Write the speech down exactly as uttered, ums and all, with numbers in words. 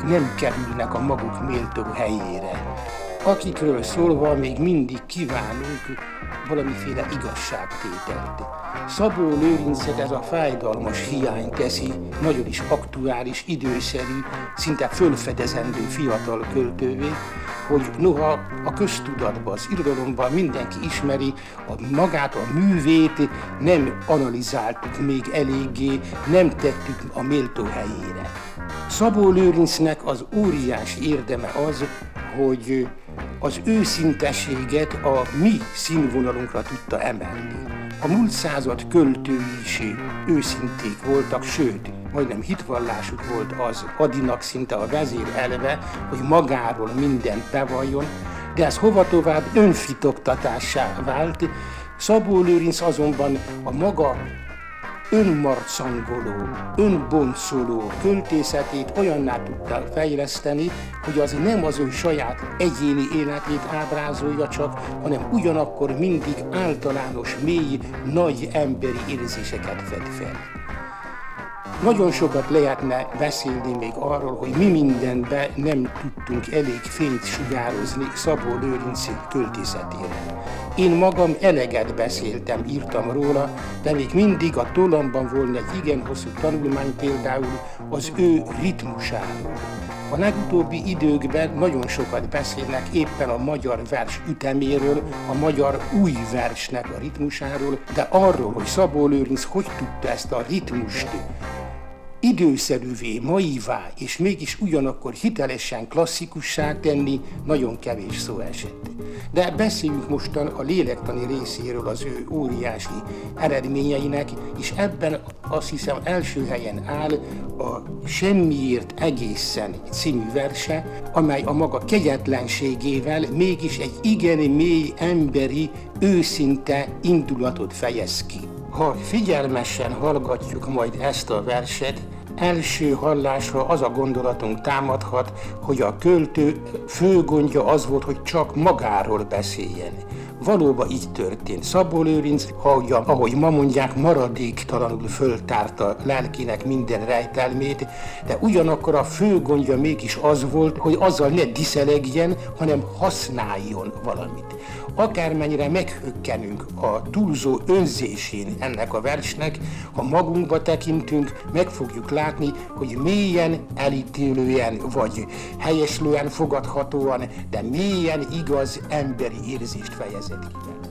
nem kerülnek a maguk méltó helyére, akikről szólva még mindig kívánunk valamiféle igazságtételt. Szabó Lőrincet ez a fájdalmas hiány teszi nagyon is aktuális, időszerű, szinte fölfedezendő fiatal költővé, hogy noha a köztudatban, az irodalomban mindenki ismeri, a magát, a művét nem analizáltuk még eléggé, nem tettük a méltó helyére. Szabó Lőrincnek az óriási érdeme az, hogy az őszintességet a mi színvonalunkra tudta emelni. A múlt század költői is őszinték voltak, sőt, majdnem hitvallásuk volt az Adinak szinte a vezérelve, hogy magáról mindent bevalljon, de ez hova tovább önfitoktatássá vált. Szabó Lőrinc azonban a maga önmarcangoló, önboncoló költészetét olyanná tudta fejleszteni, hogy az nem az ő saját egyéni életét ábrázolja csak, hanem ugyanakkor mindig általános, mély, nagy emberi érzéseket fed fel. Nagyon sokat lehetne beszélni még arról, hogy mi mindenben nem tudtunk elég fényt sugározni Szabó Lőrinc költészetére. Én magam eleget beszéltem, írtam róla, de még mindig a tollamban volna egy igen hosszú tanulmány például az ő ritmusáról. A legutóbbi időkben nagyon sokat beszélnek éppen a magyar vers üteméről, a magyar új versnek a ritmusáról, de arról, hogy Szabó Lőrinc hogy tudta ezt a ritmust időszerűvé, maivá, és mégis ugyanakkor hitelesen klasszikussá tenni, nagyon kevés szó esett. De beszéljünk mostan a lélektani részéről az ő óriási eredményeinek, és ebben azt hiszem első helyen áll a Semmiért egészen című verse, amely a maga kegyetlenségével mégis egy igen mély, emberi, őszinte indulatot fejez ki. Ha figyelmesen hallgatjuk majd ezt a verset, első hallásra az a gondolatunk támadhat, hogy a költő fő gondja az volt, hogy csak magáról beszéljen. Valóban így történt. Szabó Lőrinc, ahogy ma mondják, maradéktalanul föltárta lelkének minden rejtelmét, de ugyanakkor a fő gondja mégis az volt, hogy azzal ne diszelegjen, hanem használjon valamit. Akármennyire meghökkenünk a túlzó önzésén ennek a versnek, ha magunkba tekintünk, meg fogjuk látni, hogy mélyen, elítélően vagy helyeslően fogadhatóan, de mélyen igaz emberi érzést fejezett ki.